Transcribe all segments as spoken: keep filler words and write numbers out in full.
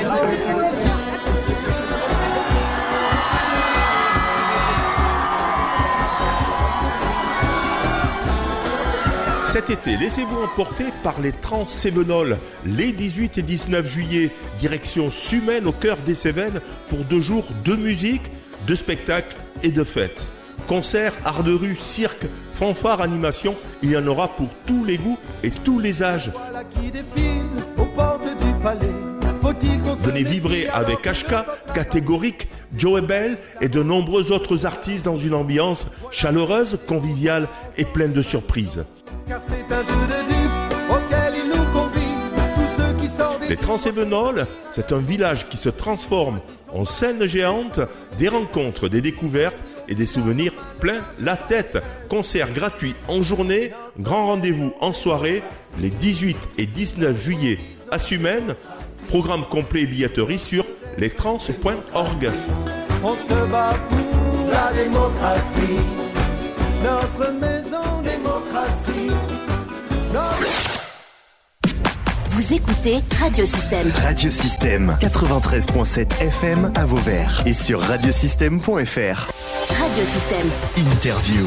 Cet été, laissez-vous emporter par les Trans-Cévenols, les dix-huit et dix-neuf juillet, direction Sumène au cœur des Cévennes pour deux jours de musique, de spectacles et de fêtes. Concerts, art de rue, cirque, fanfare, animation, il y en aura pour tous les goûts et tous les âges. Venez vibrer avec H K, Catégorique, Joe Bell et de nombreux autres artistes dans une ambiance chaleureuse, conviviale et pleine de surprises. Car c'est un jeu de dupes auquel il nous convie, tous ceux qui sortent des... Les Trans-Cévenols, c'est un village qui se transforme en scène géante, des rencontres, des découvertes et des souvenirs plein la tête. Concert gratuit en journée, grand rendez-vous en soirée, les dix-huit et dix-neuf juillet à Sumène. Programme complet et billetterie sur les trans point org. On se bat pour la démocratie, notre maison démocratie. Notre... Vous écoutez Radiosystème. Radiosystème quatre-vingt-treize virgule sept F M à Vauvert et sur radiosystème point F R. Radiosystème. Interview.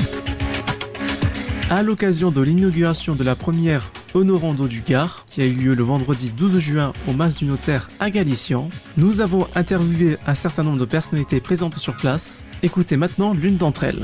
À l'occasion de l'inauguration de la première Honorando du Gard, qui a eu lieu le vendredi douze juin au Mas du Notaire à Galician, nous avons interviewé un certain nombre de personnalités présentes sur place. Écoutez maintenant l'une d'entre elles.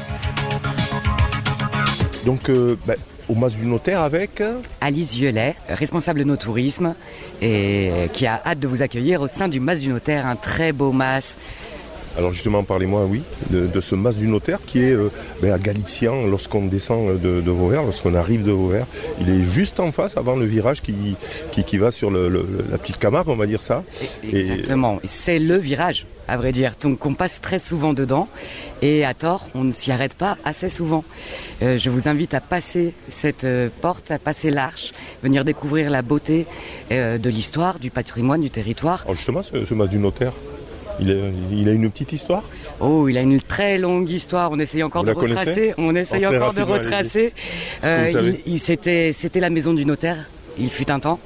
Donc, euh, bah, au Mas du Notaire avec Alice Violet, responsable no tourisme, et qui a hâte de vous accueillir au sein du Mas du Notaire, un très beau mas. Alors justement, parlez-moi, oui, de, de ce Mas du Notaire qui est euh, ben à Galician, lorsqu'on descend de, de Vauvert, lorsqu'on arrive de Vauvert. Il est juste en face, avant le virage qui, qui, qui va sur le, le, la petite Camargue, on va dire ça. Exactement, et... c'est le virage, à vrai dire. Donc on passe très souvent dedans, et à tort, on ne s'y arrête pas assez souvent. Euh, je vous invite à passer cette euh, porte, à passer l'arche, venir découvrir la beauté euh, de l'histoire, du patrimoine, du territoire. Alors justement, ce, ce Mas du Notaire, Il a, il a une petite histoire ? Oh, il a une très longue histoire. On essaye encore Vous de retracer. On essaye encore de retracer. Euh, il, il, c'était, c'était la maison du notaire. Il fut un temps.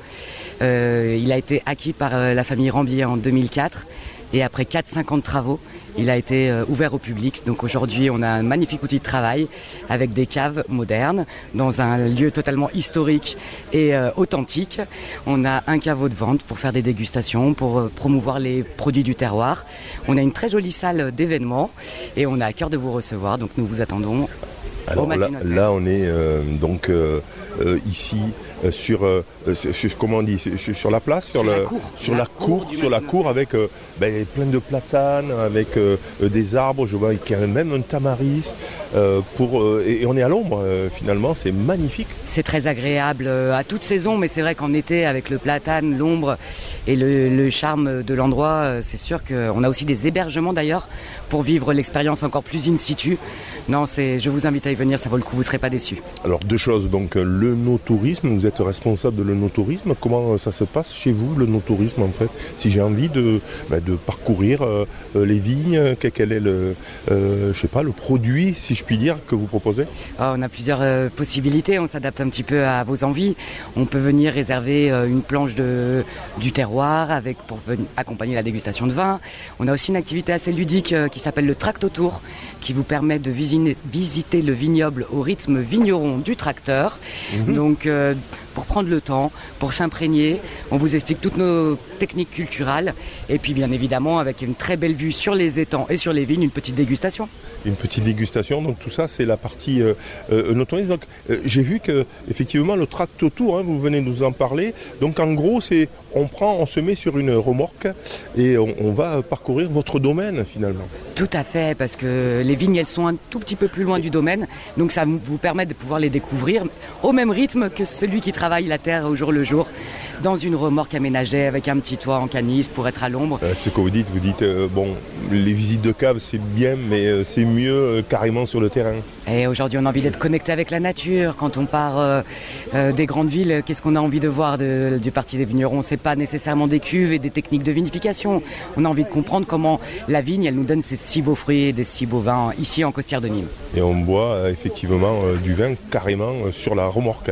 Euh, il a été acquis par euh, la famille Rambier en deux mille quatre. Et après quatre à cinq ans de travaux, il a été euh, ouvert au public. Donc aujourd'hui, on a un magnifique outil de travail avec des caves modernes dans un lieu totalement historique et euh, authentique. On a un caveau de vente pour faire des dégustations, pour euh, promouvoir les produits du terroir. On a une très jolie salle d'événements et on a à cœur de vous recevoir. Donc nous vous attendons. Alors là, là, on est euh, donc euh, euh, ici euh, sur, euh, sur comment on dit sur, sur la place, sur, sur le, la cour, sur la la cour, cour sur la cour avec euh, ben, plein de platanes, avec euh, des arbres. Je vois qu'il y a même un tamaris euh, pour euh, et, et on est à l'ombre. Euh, finalement, c'est magnifique. C'est très agréable euh, à toute saison, mais c'est vrai qu'en été, avec le platane, l'ombre et le, le charme de l'endroit, euh, c'est sûr qu'on a aussi des hébergements d'ailleurs pour vivre l'expérience encore plus in situ. Non, c'est, je vous invite à y venir, ça vaut le coup, vous ne serez pas déçus. Alors deux choses, donc le no-tourisme, vous êtes responsable de le no-tourisme, comment ça se passe chez vous, le no-tourisme en fait ? Si j'ai envie de, bah, de parcourir euh, les vignes, quel est le, euh, je sais pas, le produit, si je puis dire, que vous proposez ? Oh, on a plusieurs euh, possibilités, on s'adapte un petit peu à vos envies. On peut venir réserver euh, une planche de, du terroir avec, pour venir accompagner la dégustation de vin. On a aussi une activité assez ludique euh, qui s'appelle le Tractotour, qui vous permet de visiter visiter le vignoble au rythme vigneron du tracteur. Mmh. Donc euh, pour prendre le temps, pour s'imprégner, on vous explique toutes nos techniques culturelles et puis bien évidemment avec une très belle vue sur les étangs et sur les vignes, une petite dégustation. Une petite dégustation, donc tout ça c'est la partie euh, euh, no-tourisme. Donc euh, j'ai vu que effectivement le Tractotour, hein, vous venez nous en parler. Donc en gros c'est on prend, on se met sur une remorque et on, on va parcourir votre domaine finalement. Tout à fait, parce que les vignes elles sont un tout petit peu plus loin du domaine, donc ça vous permet de pouvoir les découvrir au même rythme que celui qui travaille la terre au jour le jour, dans une remorque aménagée avec un petit toit en canisse pour être à l'ombre. Euh, c'est ce que vous dites, vous dites euh, bon, les visites de cave c'est bien, mais euh, c'est mieux euh, carrément sur le terrain. Et aujourd'hui on a envie d'être connecté avec la nature. Quand on part euh, euh, des grandes villes, qu'est-ce qu'on a envie de voir de, du Parti des vignerons ? C'est pas nécessairement des cuves et des techniques de vinification. On a envie de comprendre comment la vigne elle nous donne ces si beaux fruits et des si beaux vins ici en Costière de Nîmes. Et on boit euh, effectivement euh, du vin carrément euh, sur la remorque.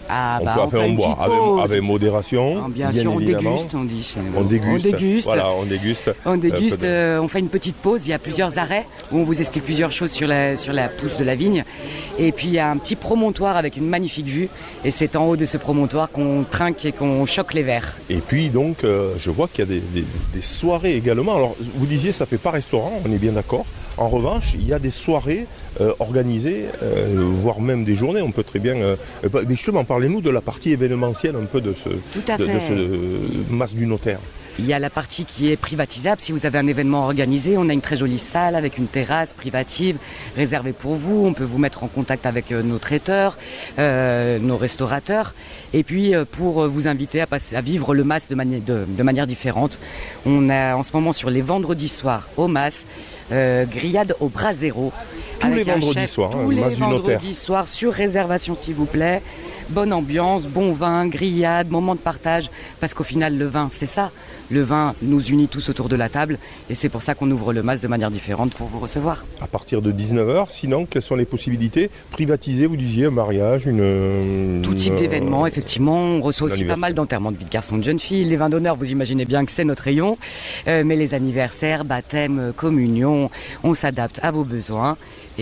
Ah, on bah, peut on faire fait une boire petite avec, pause. avec modération. Ah, bien, bien sûr, on évidemment. déguste, on dit chez nous. On déguste. On déguste. Voilà, on déguste. On déguste, Euh, euh, on fait une petite pause. Il y a plusieurs arrêts où on vous explique plusieurs choses sur la, sur la pousse de la vigne. Et puis il y a un petit promontoire avec une magnifique vue. Et c'est en haut de ce promontoire qu'on trinque et qu'on choque les verres. Et puis donc, euh, je vois qu'il y a des, des, des soirées également. Alors, vous disiez, ça fait pas restaurant, on est bien d'accord. En revanche, il y a des soirées euh, organisées, euh, voire même des journées. On peut très bien... Euh, bah, justement, parlez-nous de la partie événementielle un peu de ce, Tout à de, fait. de ce Mas du Notaire. Il y a la partie qui est privatisable. Si vous avez un événement organisé, on a une très jolie salle avec une terrasse privative réservée pour vous. On peut vous mettre en contact avec nos traiteurs, euh, nos restaurateurs. Et puis, pour vous inviter à, passer, à vivre le Mas de, mani- de, de manière différente, on a en ce moment sur les vendredis soirs au Mas, euh, grillade au brasero. Tous les vendredis soirs, tous hein, les Mas du Notaire. vendredis soirs, sur réservation s'il vous plaît. Bonne ambiance, bon vin, grillade, moment de partage. Parce qu'au final, le vin, c'est ça. Le vin nous unit tous autour de la table. Et c'est pour ça qu'on ouvre le Mas de manière différente pour vous recevoir. À partir de dix-neuf heures, sinon, quelles sont les possibilités? Privatiser, vous disiez, un mariage, une... Tout type une, d'événements, effectivement. On reçoit aussi pas anniversaire. mal d'enterrements de vie de garçons, de jeunes filles. Les vins d'honneur, vous imaginez bien que c'est notre rayon. Euh, mais les anniversaires, baptêmes, communions, on s'adapte à vos besoins.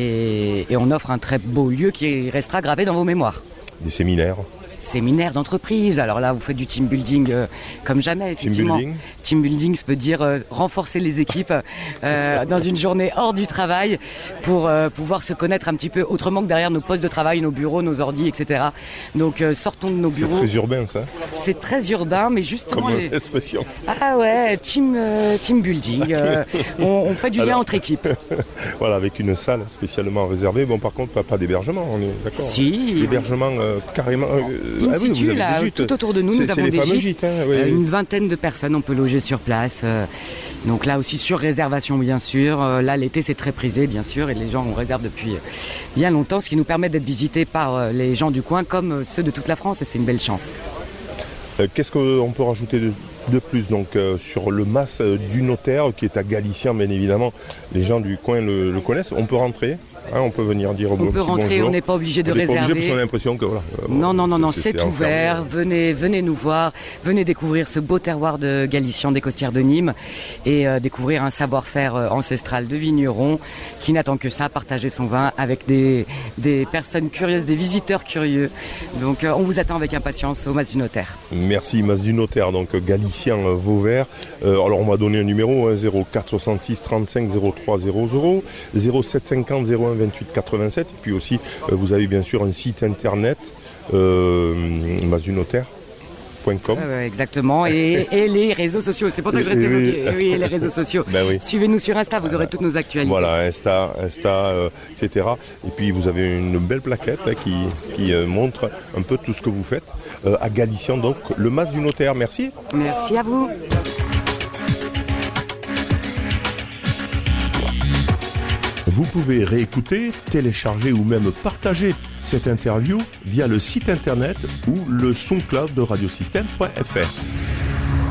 Et, et on offre un très beau lieu qui restera gravé dans vos mémoires. Des séminaires. Séminaire d'entreprise. Alors là, vous faites du team building euh, comme jamais, effectivement. Team building. Team building, ça veut dire euh, renforcer les équipes euh, dans une journée hors du travail pour euh, pouvoir se connaître un petit peu autrement que derrière nos postes de travail, nos bureaux, nos ordi, et cetera. Donc euh, sortons de nos C'est bureaux. très urbain, ça, C'est très urbain, mais justement... comme les- expression. Ah ouais, team, euh, team building. euh, on, on fait du lien Alors. entre équipes. Voilà, avec une salle spécialement réservée. Bon, par contre, pas, pas d'hébergement, on est d'accord. Si. L'hébergement euh, carrément... euh, In ah oui, situ, vous avez là, des gîtes. tout autour de nous, C'est- nous c'est avons les des fameux gîtes. gîtes, hein, oui. Euh, une vingtaine de personnes, on peut loger sur place. euh, donc là aussi sur réservation, bien sûr. Euh, là, l'été, c'est très prisé, bien sûr, et les gens on réserve depuis euh, bien longtemps, ce qui nous permet d'être visités par euh, les gens du coin comme euh, ceux de toute la France, et c'est une belle chance. Euh, Qu'est-ce qu'on peut rajouter de, de plus donc, euh, sur le Mas euh, du Notaire, qui est à Galicien, bien évidemment. Les gens du coin le, le connaissent. On peut rentrer, hein, on peut venir dire On bon, peut petit rentrer, bonjour. on n'est pas obligé de On n'est pas obligé réserver. parce qu'on a l'impression que voilà. euh, Non, non, non, non, c'est- c'est c'est ouvert. enfermé. Venez, venez nous voir. Venez découvrir ce beau terroir de Galician, des Costières de Nîmes, et euh, découvrir un savoir-faire euh, ancestral de vigneron qui n'attend que ça, partager son vin avec des, des personnes curieuses, des visiteurs curieux. Donc, euh, on vous attend avec impatience au Mas du Notaire. Merci, Mas du Notaire, donc Galicien euh, Vauvert. Euh, alors on va donner un numéro, hein, zéro quatre soixante-six trente-cinq zéro trois zéro zéro, zéro sept cinquante zéro un vingt-huit quatre-vingt-sept. Et puis aussi, euh, vous avez bien sûr un site internet, euh, mas du notaire point com. Euh, exactement. Et, et les réseaux sociaux. C'est pour ça que je restais Et oui. bloqué. Oui, les réseaux sociaux. Ben oui. Suivez-nous sur Insta, vous aurez toutes nos actualités. Voilà, Insta, Insta euh, et cetera. Et puis vous avez une belle plaquette hein, qui, qui euh, montre un peu tout ce que vous faites euh, à Galicien, donc le Mas du Notaire. Merci. Merci à vous. Vous pouvez réécouter, télécharger ou même partager cette interview via le site internet ou le SoundCloud de radiosystème point f r.